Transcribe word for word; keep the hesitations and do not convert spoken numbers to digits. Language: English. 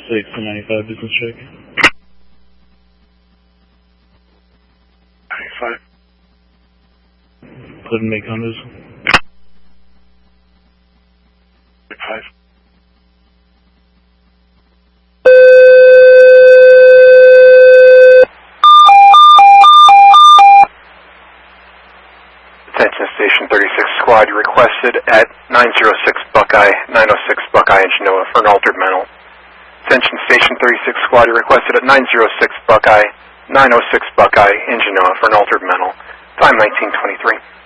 six to ninety-five business check. ninety-five. Put and make condos. ninety-five. Attention Station thirty-six Squad, you requested at nine oh six Buckeye, nine oh six Buckeye in Genoa for an altered mental. Attention Station thirty-six Squad, you requested at nine oh six Buckeye, nine oh six Buckeye in Genoa for an altered mental. Time nineteen twenty-three.